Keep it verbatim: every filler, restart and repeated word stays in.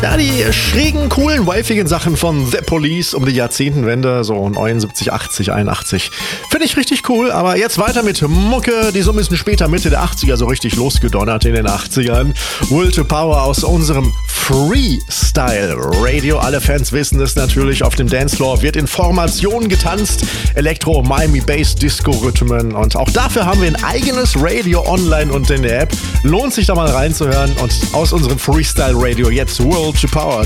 Ja, die schrägen, coolen, wifigen Sachen von The Police um die Jahrzehntenwende, so neunundsiebzig, achtzig, einundachtzig. Finde ich richtig cool, aber jetzt weiter mit Mucke, die so ein bisschen später, Mitte der achtziger, so richtig losgedonnert in den achtzigern. Will to Power aus unserem Freestyle Radio. Alle Fans wissen es natürlich, auf dem Dancefloor wird in Formationen getanzt. Elektro, Miami Bass, Disco-Rhythmen, und auch dafür haben wir ein eigenes Radio online und in der App. Lohnt sich da mal reinzuhören, und aus unserem Freestyle Radio jetzt Will to Power.